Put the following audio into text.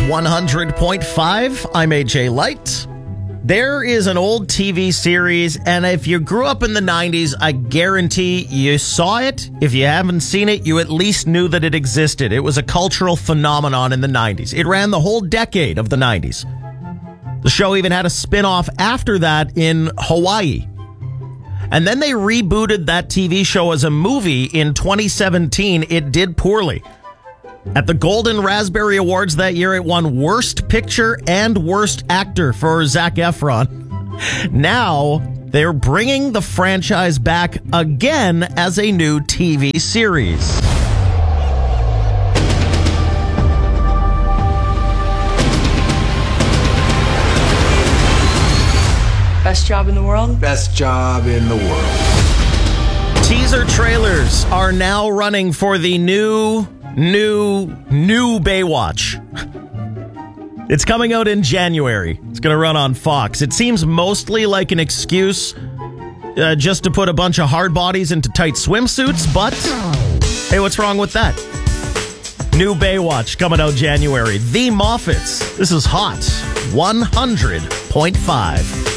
100.5. I'm AJ Light. There is an old TV series, and if you grew up in the 90s, I guarantee you saw it. If you haven't seen it, you at least knew that it existed. It was a cultural phenomenon in the 90s. It ran the whole decade of the 90s. The show even had a spin-off after that in Hawaii. And then they rebooted that TV show as a movie in 2017. It did poorly. At the Golden Raspberry Awards that year, it won Worst Picture and Worst Actor for Zac Efron. Now, they're bringing the franchise back again as a new TV series. Best job in the world? Best job in the world. Teaser trailers are now running for the new Baywatch. It's coming out in January. It's going to run on Fox. It seems mostly like an excuse just to put a bunch of hard bodies into tight swimsuits, but hey, what's wrong with that? New Baywatch coming out January. The Moffats. This is Hot 100.5.